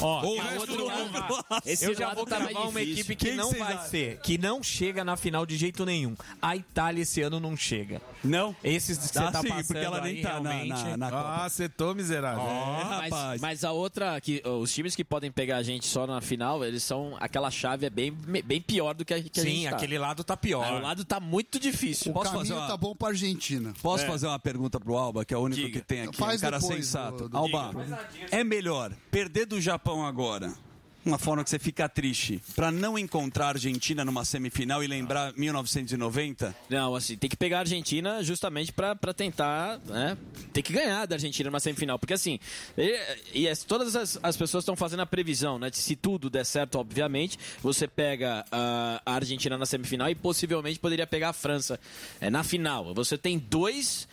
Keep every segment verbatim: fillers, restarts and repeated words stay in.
Ó, Ou eu, outro lado, esse eu já lado vou tá cravar mais uma difícil. equipe que Quem não que vai vocês ser, que não chega na final de jeito nenhum. A Itália esse ano não chega. Não? Esses que você Ah, tá sim, passando porque ela nem aí, tá na, realmente... na, na Copa. Ah, acertou, miserável. É, Mas, rapaz. mas a outra, que os times que podem pegar a gente só na final, eles são. Aquela chave é bem, bem pior do que a, que a gente Sim, tá. aquele lado tá pior. Ah, o lado tá muito difícil. O Posso caminho fazer uma- tá bom pra Argentina. Posso fazer uma pergunta pro Alba, que é o único Diga. que tem aqui, Faz um cara depois sensato. do- do- Alba, é melhor perder do Japão agora, uma forma que você fica triste, pra não encontrar a Argentina numa semifinal e lembrar mil novecentos e noventa? Não, assim, tem que pegar a Argentina justamente pra, pra tentar, né? Tem que ganhar da Argentina numa semifinal. Porque assim, e, e as- todas as, as pessoas estão fazendo a previsão, né? Se tudo der certo, obviamente, você pega a, a Argentina na semifinal e possivelmente poderia pegar a França é, na final. Você tem dois,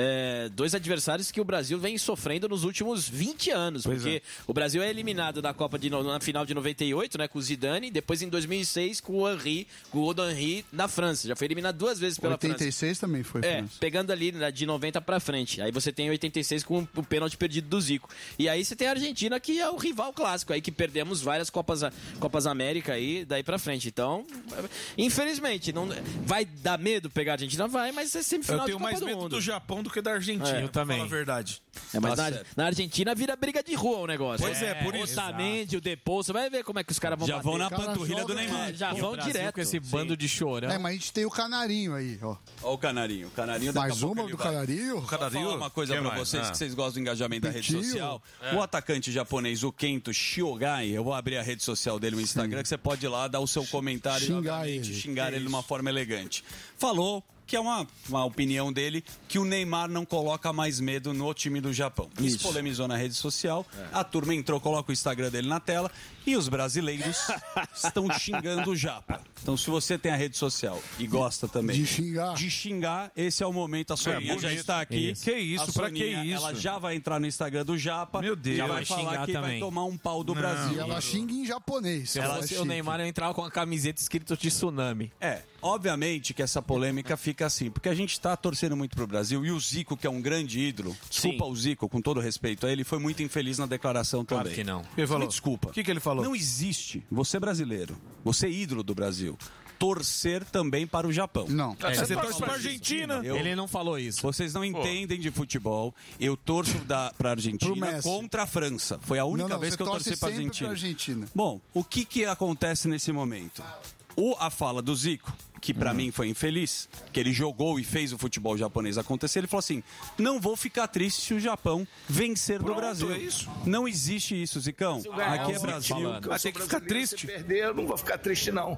é, dois adversários que o Brasil vem sofrendo nos últimos vinte anos. Pois porque o Brasil é eliminado da Copa de, no- na final de noventa e oito, né? Com o Zidane, depois em dois mil e seis com o Henry, com o Odo Henry na França. Já foi eliminado duas vezes pela oitenta França. e seis também foi É, França. pegando ali né, de noventa pra frente. Aí você tem oitenta e seis com o pênalti perdido do Zico. E aí você tem a Argentina, que é o rival clássico, aí que perdemos várias Copas, Copas América aí, daí pra frente. Então, infelizmente, não, vai dar medo pegar a Argentina? Vai, mas é sempre final Eu tenho de Copa mais do medo Mundo. do Japão do que da Argentina. É, eu pra também. falar a verdade. É, mas Tá na, certo. na Argentina vira briga de rua o negócio. Pois é, por o isso. Otamendi, o Depou, você vai ver como é que os caras vão Já bater. vão na cara panturrilha joga, do Neymar. É, já E o vão Brasil direto. com esse bando de chorão. É, mas a gente tem o Canarinho aí, ó. Ó o Canarinho. O Canarinho daqui a Mais pouco uma ele do vai. Canarinho? Vou falar uma coisa Quem pra mais? vocês, Ah. que vocês gostam do engajamento da rede Pitinho. social. O atacante japonês, o Kento Shiogai, eu vou abrir a rede social dele, o Instagram, que você pode ir lá dar o seu comentário Xingar e, obviamente, ele. xingar ele de uma forma elegante. Falou que é uma, uma opinião dele, que o Neymar não coloca mais medo no time do Japão. Isso, Isso. polemizou na rede social, a turma entrou, coloca o Instagram dele na tela, e os brasileiros estão xingando o Japa. Então, se você tem a rede social e gosta também De xingar. de xingar, esse é o momento. A Soninha bonito. já está aqui. Isso. Que isso, A pra que Soninha, isso? Ela já vai entrar no Instagram do Japa. Meu Deus. Já Vai vai falar xingar que vai também. tomar um pau do E Brasil. ela xinga em japonês. Se eu Ela fosse o chique. Neymar, eu entrava com a camiseta escrito Tsunami. É, obviamente que essa polêmica fica assim, porque a gente está torcendo muito pro Brasil e o Zico, que é um grande ídolo, desculpa Sim. o Zico, com todo respeito a ele, foi muito infeliz na declaração Claro também. que não. Ele falou. Me desculpa. O que que ele falou? Não existe, você brasileiro, você é ídolo do Brasil, torcer também para o Japão. Não. Ah, você torce pra Argentina. Eu- Ele não falou isso. Vocês não entendem de futebol. Eu torço da, pra Pro Argentina Messi. contra a França. Foi a única Não, não, vez você que eu torce torci pra sempre Argentina. pra Argentina. Bom, o que que acontece nesse momento? O, a fala do Zico, que pra mim foi infeliz, que ele jogou e fez o futebol japonês acontecer, ele falou assim, não vou ficar triste se o Japão vencer do Pronto, Brasil. é isso. Não existe isso, Zicão. Aqui é Brasil. falando. Vai ter que ficar brasileiro, triste. Se perder, eu não vou ficar triste, não.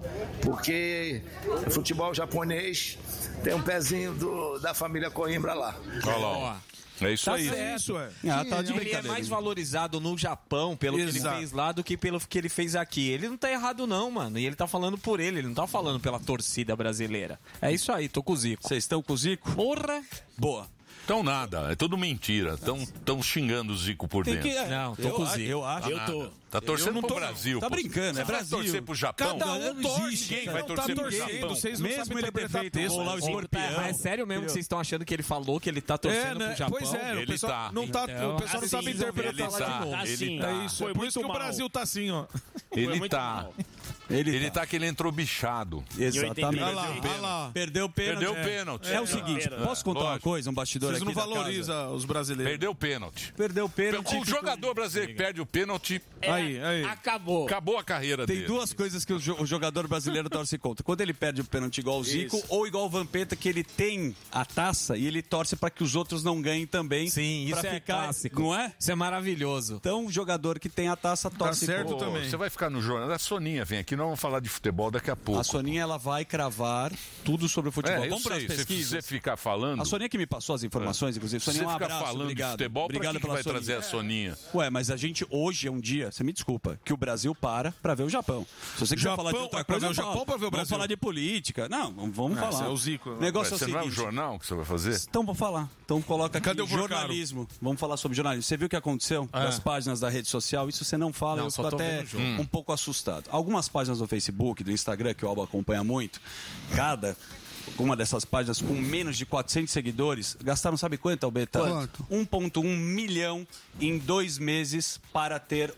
Porque o futebol japonês tem um pezinho do- da família Coimbra lá. Olha lá, ó. É isso Tá aí. certo. Isso, é. Ah, tá de Ele é brincadeira. mais valorizado no Japão pelo que Exato. ele fez lá do que pelo que ele fez aqui. Ele não tá errado não, mano. E ele tá falando por ele, ele não tá falando pela torcida brasileira. É isso aí, tô com o Zico. Vocês estão com o Zico? Porra! Boa. Então nada, é tudo mentira. Estão xingando o Zico por Tem dentro. que, Não, tô eu, com o acho- Zico. eu acho. Tá nada. Tá torcendo não pro tô, não. Brasil. Tá pô. brincando, é Você vai Brasil. torcer pro Japão? Cada um Não torce. existe, Ninguém cara. vai Não torcer tá pro torcendo, Japão. vocês não Mesmo sabem ele interpretar ter feito texto. gol lá, o escorpião. É sério mesmo que vocês estão achando que ele falou que ele tá torcendo É, né? pro Japão? Pois é, o Ele pessoal tá. não tá, Então, o pessoal não assim, sabe interpretar. ele tá, Lá de ele novo. tá. É isso, Foi é por isso que muito o mal. Brasil tá assim, ó. Ele muito tá. mal. Ele, Ele tá. tá que ele entrou bichado. Exatamente. Olha lá, olha lá. Perdeu o pênalti. Perdeu o É. pênalti. É, o seguinte, posso contar uma Lógico. coisa, um bastidor Vocês aqui não da casa? valorizam os brasileiros. Perdeu o pênalti. Perdeu o pênalti. O jogador brasileiro que perde o pênalti, Aí, aí. Acabou. acabou a carreira Tem dele. duas coisas que o, jo- o jogador brasileiro torce contra. Quando ele perde o pênalti igual o Zico, ou igual o Vampeta, que ele tem a taça e ele torce para que os outros não ganhem também. Sim, isso pra é ficar, clássico. Não é? Isso é maravilhoso. Então, o jogador que tem a taça torce certo contra. Pô, também. Você vai ficar no jornal. A Soninha vem aqui, nós vamos falar de futebol daqui a pouco. A Soninha, ela vai cravar tudo sobre o futebol. É, eu Vamos para as sei, se pesquisas. você ficar falando... A Soninha que me passou as informações, inclusive. Se Soninha, você um ficar abraço, falando obrigado. de futebol, pra obrigado que, que pela vai Soninha. trazer a Soninha? Ué, mas a gente hoje é um dia, você me desculpa, que o Brasil para pra ver o Japão. Se você quiser Japão, falar de outra é pra coisa, ver o eu falo. Japão ou pra ver o Vamos Brasil? falar de política. Não, vamos, vamos Ah, falar. esse é o Zico. Negócio Ué, é o você não é o seguinte. jornal que você vai fazer? Então vou falar. Então coloca aqui Cadê o Porcaro? jornalismo. Vamos falar sobre jornalismo. Você viu o que aconteceu É. das páginas da rede social? Isso você não fala, Não, eu só fico tô até vendo o jogo. um pouco assustado. Algumas páginas do Facebook, do Instagram, que o Alba acompanha muito, cada uma dessas páginas com menos de quatrocentos seguidores, gastaram sabe quanto, Albeta? Quanto? um vírgula um milhão em dois meses para ter